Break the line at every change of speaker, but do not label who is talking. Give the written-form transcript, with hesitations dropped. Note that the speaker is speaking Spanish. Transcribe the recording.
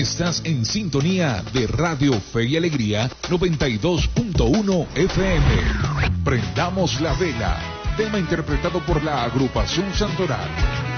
Estás en sintonía de Radio Fe y Alegría 92.1 FM. Prendamos la vela. Tema interpretado por la agrupación Santoral.